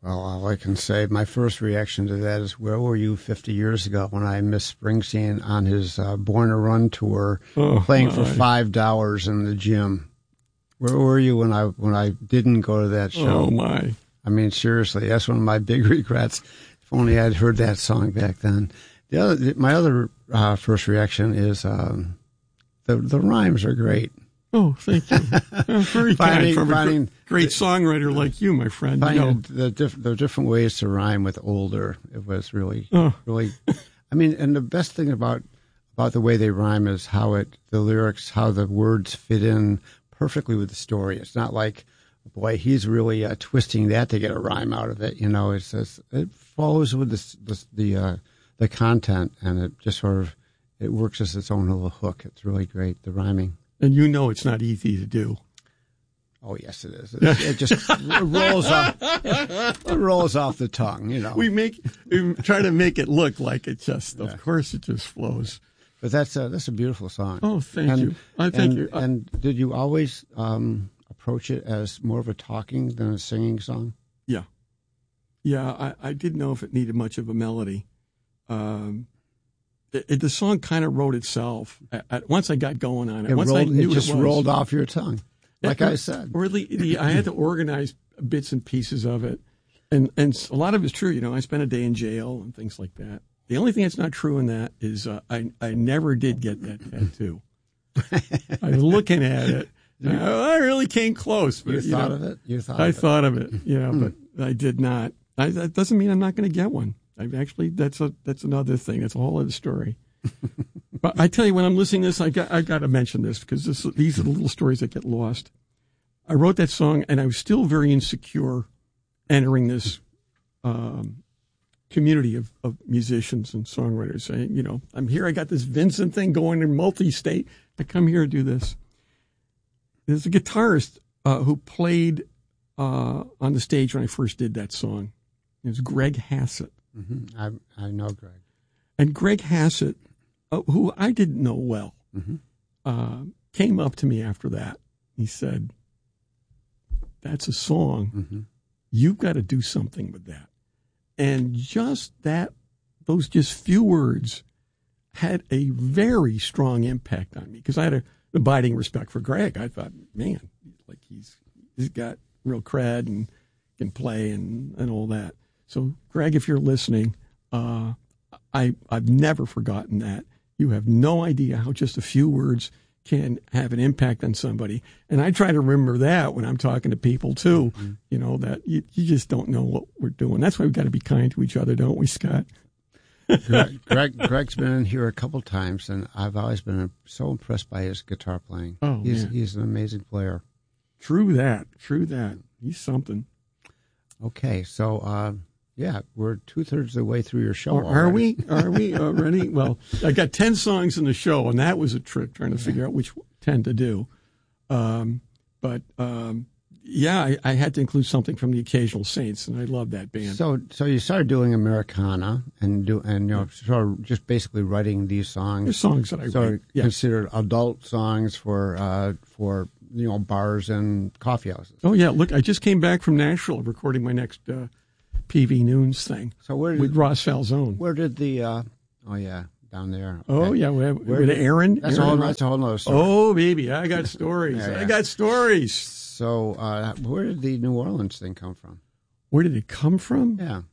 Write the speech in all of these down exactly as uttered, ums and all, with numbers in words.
Well, all I can say, my first reaction to that is, where were you fifty years ago when I missed Springsteen on his uh, Born to Run tour, oh, playing my. for five dollars in the gym? Where were you when I when I didn't go to that show? Oh, my. I mean, seriously, that's one of my big regrets. If only I'd heard that song back then. The other, my other uh, first reaction is um, the the rhymes are great. Oh, thank you. Very finding, kind from finding, a great songwriter like you, my friend. Finding you know. the, diff, the different ways to rhyme with older, it was really, oh. really. I mean, and the best thing about about the way they rhyme is how it, the lyrics, how the words fit in perfectly with the story. It's not like, boy, he's really uh, twisting that to get a rhyme out of it. You know, it's just, it flows with the the the, uh, the content, and it just sort of it works as its own little hook. It's really great, the rhyming. And you know it's not easy to do. Oh, yes, it is. It, it just rolls off. It rolls off the tongue, you know. We make we try to make it look like it just. Yeah. Of course, it just flows. But that's a that's a beautiful song. Oh, thank and, you. I thank and, you. I, and did you always um, approach it as more of a talking than a singing song? Yeah, yeah. I, I didn't know if it needed much of a melody. Um, It, it, the song kind of wrote itself. At, at, once I got going on it, it once rolled, I knew it just it was, rolled off your tongue, like it, I said. Really, the, I had to organize bits and pieces of it, and and a lot of it's true. You know, I spent a day in jail and things like that. The only thing that's not true in that is uh, I I never did get that tattoo. I was looking at it. I, I really came close. But, you, you thought know, of it. You thought. I of thought it. of it. You know, but I did not. I, that doesn't mean I'm not going to get one. I actually that's a that's another thing. That's a whole other story. But I tell you, when I'm listening to this, I got I got to mention this because this, these are the little stories that get lost. I wrote that song, and I was still very insecure entering this um, community of, of musicians and songwriters. Saying, you know, I'm here. I got this Vincent thing going in multi-state. I come here to do this. There's a guitarist uh, who played uh, on the stage when I first did that song. It was Greg Hassett. Mm-hmm. I I know Greg. And Greg Hassett, uh, who I didn't know well, mm-hmm. uh, came up to me after that. He said, "That's a song. Mm-hmm. You've got to do something with that." And just that, those just few words had a very strong impact on me because I had a, an abiding respect for Greg. I thought, man, like he's he's got real cred and can play and, and all that. So, Greg, if you're listening, uh, I, I've never forgotten that. You have no idea how just a few words can have an impact on somebody. And I try to remember that when I'm talking to people, too, mm-hmm. you know, that you, you just don't know what we're doing. That's why we've got to be kind to each other, don't we, Scott? Greg, Greg, Greg's been in here a couple times, and I've always been so impressed by his guitar playing. Oh, he's, man. he's an amazing player. True that. True that. He's something. Okay, so... Uh, Yeah, we're two-thirds of the way through your show Are, already. are we? Are we already? Well, I got ten songs in the show, and that was a trick, trying to figure out which ten to do. Um, but, um, yeah, I, I had to include something from the Occasional Saints, and I love that band. So so you started doing Americana and do and you know sort of just basically writing these songs. They're songs that I sort write. of Yeah. considered adult songs for uh, for you know bars and coffee houses. Oh, yeah. Look, I just came back from Nashville recording my next uh, P V Noons thing. So where did, with Ross Falzone. Where did the uh, oh yeah down there? Okay. Oh yeah, we have, with did, Aaron. That's Aaron a whole that's a whole other story. Oh baby, I got stories. yeah, yeah. I got stories. So uh, where did the New Orleans thing come from? Where did it come from? Yeah.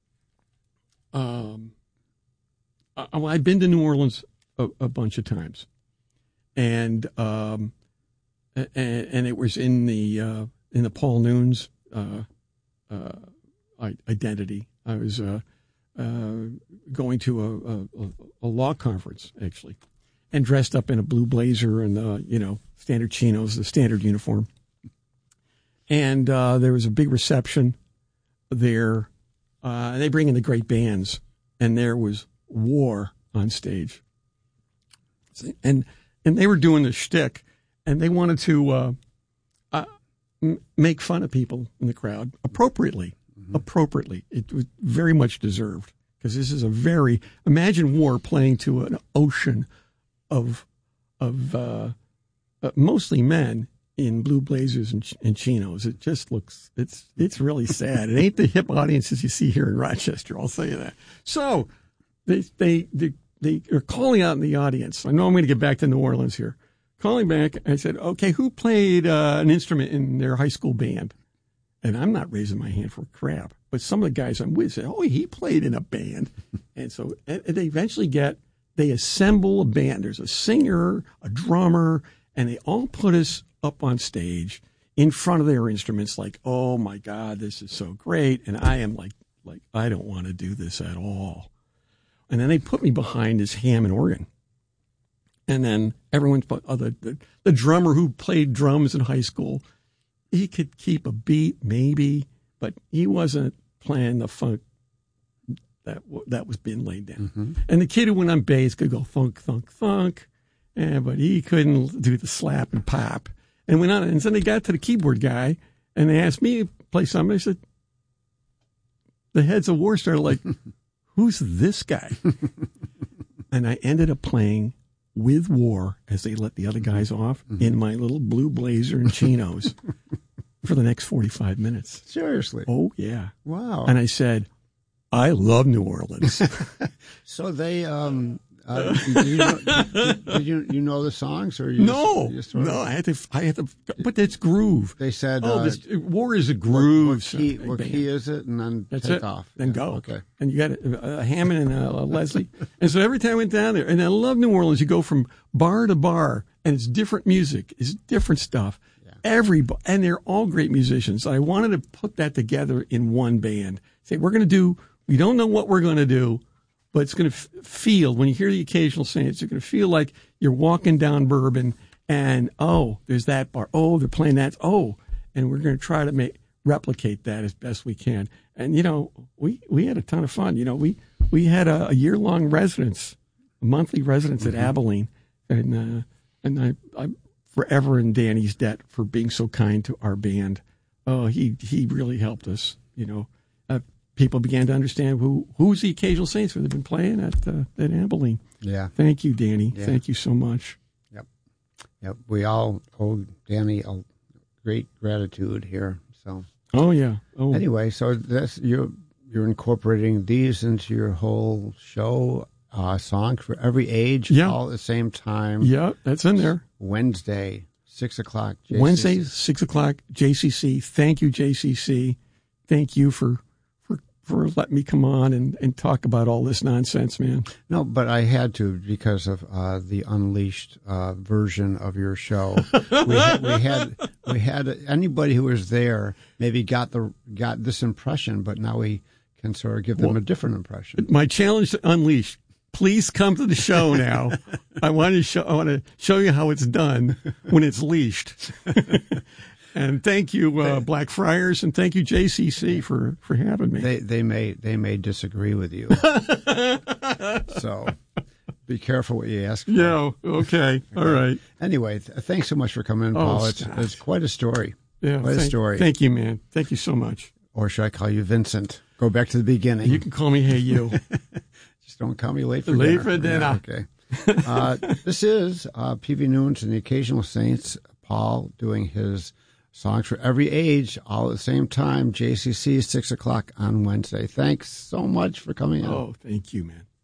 Um. I, well, I've been to New Orleans a, a bunch of times, and um, and, and it was in the uh, in the Paul Noons uh, uh, identity. I was uh, uh, going to a, a, a law conference actually, and dressed up in a blue blazer and uh, you know standard chinos, the standard uniform. And uh, there was a big reception there. Uh, they bring in the great bands, and there was War on stage. And and they were doing the shtick, and they wanted to uh, uh, m- make fun of people in the crowd appropriately. Mm-hmm. Appropriately. It was very much deserved, because this is a very, imagine War playing to an ocean of, of uh, uh, mostly men in blue blazers and, and chinos. It just looks, it's it's really sad. It ain't the hip audiences you see here in Rochester, I'll tell you that. So they they they, they are calling out in the audience. I know I'm going to get back to New Orleans here. Calling back, I said, okay, who played uh, an instrument in their high school band? And I'm not raising my hand for crap, but some of the guys I'm with said, oh, he played in a band. And so and they eventually get, they assemble a band. There's a singer, a drummer, and they all put us up on stage in front of their instruments like, oh, my God, this is so great. And I am like, like I don't want to do this at all. And then they put me behind this Hammond organ. And then everyone's, oh, the, the, the drummer who played drums in high school, he could keep a beat, maybe, but he wasn't playing the funk that that was being laid down. Mm-hmm. And the kid who went on bass could go thunk, thunk, thunk, and, but he couldn't do the slap and pop. And went on, and then they got to the keyboard guy, and they asked me to play something. I said, the heads of war started like, who's this guy? And I ended up playing with War as they let the other guys off mm-hmm. in my little blue blazer and chinos for the next forty-five minutes. Seriously? Oh, yeah. Wow. And I said, I love New Orleans. So they, um, uh, did, you know, did, did you you know the songs or you no, just, you just sort of, no, I had to, I had to, but it's groove. They said, oh, uh, this, War is a groove. What, what, key, what key is it? And then That's take it. off. Then yeah, go. Okay. And you got a, a Hammond and a, a Leslie. And so every time I went down there, and I love New Orleans, you go from bar to bar, and it's different music, it's different stuff. Yeah. Every and they're all great musicians. I wanted to put that together in one band. Say, we're going to do. We don't know what we're going to do, but it's going to f- feel, when you hear the occasional saints, you're going to feel like you're walking down Bourbon and, oh, there's that bar. Oh, they're playing that. Oh, and we're going to try to make replicate that as best we can. And, you know, we, we had a ton of fun. You know, we, we had a, a year-long residence, a monthly residence mm-hmm. at Abilene. And, uh, and I, I'm forever in Danny's debt for being so kind to our band. Oh, he, he really helped us, you know. Uh, people began to understand who who's the Occasional Saints who they've been playing at uh, at Abilene. Yeah. Thank you, Danny. Yeah. Thank you so much. Yep. Yep. We all owe Danny a great gratitude here. So. Oh yeah. Oh. Anyway, so that's you're you're incorporating these into your whole show. Uh, songs for every age, yeah. all at the same time. Yeah, that's in there. Wednesday, six o'clock. J C C. Wednesday, six o'clock. J C C. Thank you, J C C. Thank you for. for letting me come on and, and talk about all this nonsense, man. No, but I had to because of uh, the Unleashed uh, version of your show. we, had, we had we had anybody who was there maybe got the got this impression, but now we can sort of give them well, a different impression. My challenge to Unleashed: please come to the show now. I want to show I want to show you how it's done when it's leashed. And thank you, uh, Blackfriars, and thank you, J C C, for, for having me. They they may they may disagree with you, so be careful what you ask for. Yeah, okay, all right. Anyway, th- thanks so much for coming in, Paul. Oh, it's, it's quite a story. Yeah, quite thank, a story. Thank you, man. Thank you so much. Or should I call you Vincent? Go back to the beginning. You can call me Hey You. Just don't call me late for late dinner. for dinner. Yeah, okay. uh, this is uh, P V Noons and the Occasional Saints. Paul doing his songs for every age, all at the same time. J C C, six o'clock on Wednesday. Thanks so much for coming in. Oh, thank you, man.